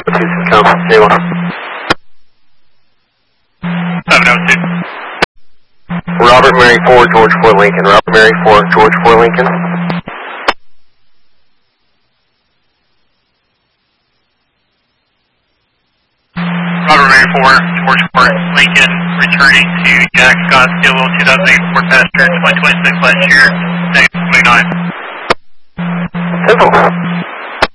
Houston, come. Zero. 702. Robert Mary 4, George 4, Lincoln. Robert Mary 4, George 4, Lincoln. Robert Mary 4, George 4, Lincoln, returning to Jack Scott Stillwell 2008 Ford passenger 2026 last year, negative 29. Simple.